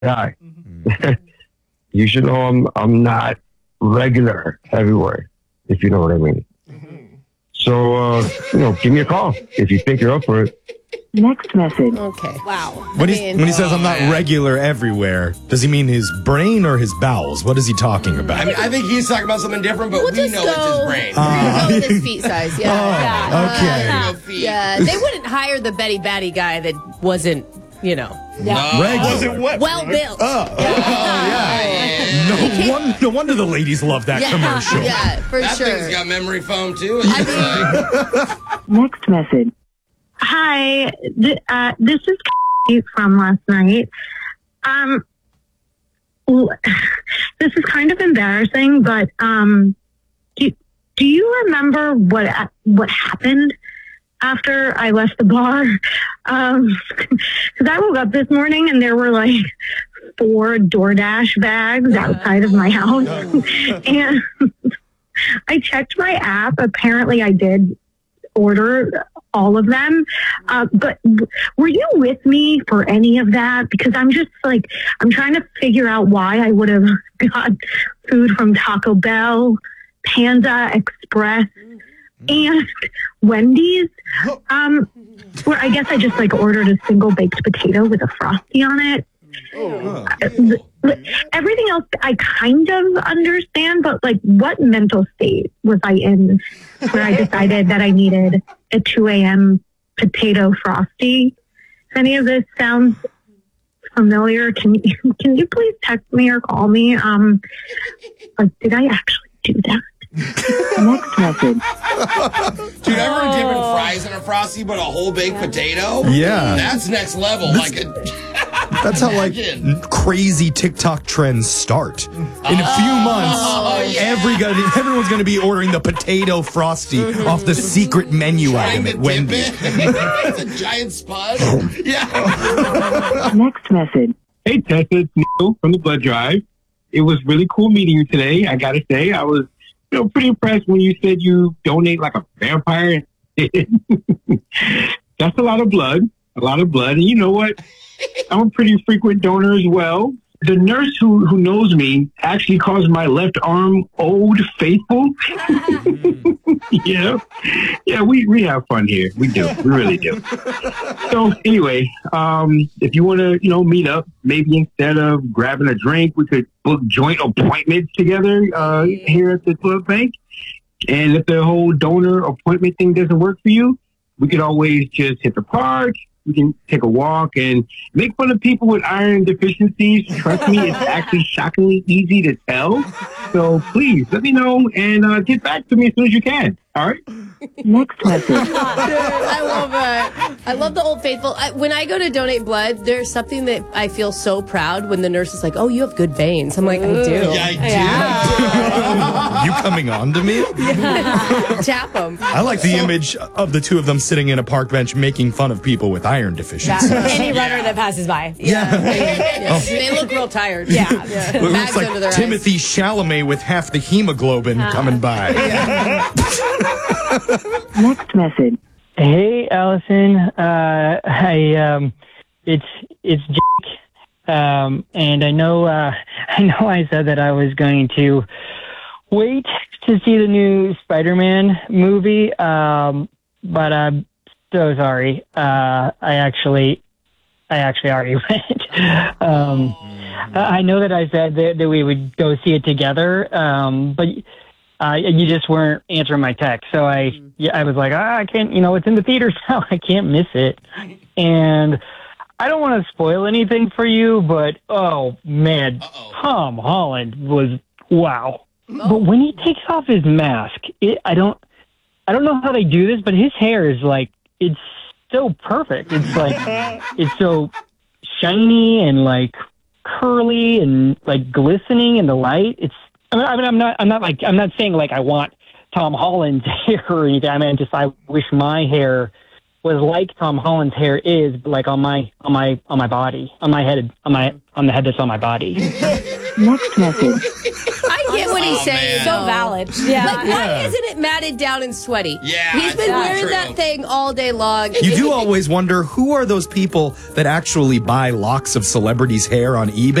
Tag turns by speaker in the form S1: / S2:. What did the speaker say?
S1: guy. You should know I'm not regular everywhere, if you know what I mean. So, give me a call if you think you're up for it.
S2: Next message.
S3: Okay.
S4: Wow.
S5: When he says I'm not regular everywhere, does he mean his brain or his bowels? What is he talking about?
S6: I think he's talking about something different, but we know it's his brain.
S3: We'll go with his feet size. Yeah.
S5: Okay.
S3: Yeah. They wouldn't hire the Betty Batty guy that wasn't,
S5: Regular.
S3: well built.
S5: No wonder the ladies love that commercial.
S3: Yeah, for
S6: That
S3: sure.
S6: thing's got memory foam, too.
S2: Next message.
S7: Hi, this is Kate from last night. This is kind of embarrassing, but do you remember what happened after I left the bar? Because I woke up this morning and there were like 4 DoorDash bags outside of my house, and I checked my app. Apparently, I did order all of them, but were you with me for any of that? Because I'm just like, I'm trying to figure out why I would have got food from Taco Bell, Panda Express, and Wendy's, where I guess I just like ordered a single baked potato with a Frosty on it. Everything else I kind of understand, but like, what mental state was I in where I decided that I needed a 2 a.m. potato Frosty? If any of this sounds familiar, can you please text me or call me? Like, did I actually do that?
S2: Next message.
S6: Dude, ever dipping fries in a Frosty, but a whole baked potato?
S5: Yeah.
S6: That's next level.
S5: That's how crazy TikTok trends start. In a few months, everyone's going to be ordering the potato Frosty off the secret menu item at Wendy's.
S6: It's a giant spud.
S2: Next message.
S1: Hey, Tessa, it's Neil from the Blood Drive. It was really cool meeting you today. I got to say, I was pretty impressed when you said you donate like a vampire. That's a lot of blood. And you know what? I'm a pretty frequent donor as well. The nurse who knows me actually calls my left arm Old Faithful. Yeah, we have fun here. We do. We really do. So anyway, if you want to, meet up, maybe instead of grabbing a drink, we could book joint appointments together here at the Club Bank. And if the whole donor appointment thing doesn't work for you, we could always just hit the park. We can take a walk and make fun of people with iron deficiencies. Trust me, it's actually shockingly easy to tell. So please let me know and get back to me as soon as you can. All right?
S2: Next message.
S3: I love it. I love the Old Faithful. When I go to donate blood, there's something that I feel so proud when the nurse is like, "Oh, you have good veins." I'm like, "I do."
S6: Yeah, I do.
S5: You coming on to me?
S3: Tap them.
S5: I like the image of the two of them sitting in a park bench making fun of people with iron deficiencies.
S4: Any runner that passes by.
S3: They look real tired.
S4: Yeah.
S5: It looks like Timothy Chalamet with half the hemoglobin coming by.
S2: Next message.
S8: Hey, Allison. It's Jake. And I know I said that I was going to wait to see the new Spider-Man movie. But I'm so sorry. I actually already went. I know that I said that we would go see it together. But you just weren't answering my text. So I was like, I can't, it's in the theaters now. I can't miss it. And I don't want to spoil anything for you, but oh man, Tom Holland was wow. But when he takes off his mask, I don't know how they do this, but his hair is like, it's so perfect. It's like, it's so shiny and like curly and like glistening in the light. I'm not saying like I want Tom Holland's hair or anything. I mean, I wish my hair was like Tom Holland's hair is, like on my body, on the head that's on my body.
S2: Next message.
S3: I get what he's saying.
S6: man.
S4: So
S3: though.
S4: valid. Yeah.
S3: Like, why isn't it matted down and sweaty?
S6: Yeah,
S3: He's been
S6: that's
S3: wearing
S6: true.
S3: that thing all day long.
S5: You do always wonder, who are those people that actually buy locks of celebrities' hair on eBay?